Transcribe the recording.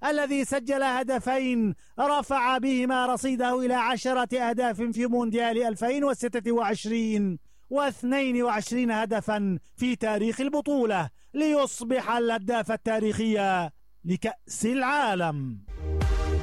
الذي سجل هدفين رفع بهما رصيده إلى 10 أهداف في مونديال 2026 و22 هدفا في تاريخ البطولة، ليصبح الهداف التاريخي لكأس العالم.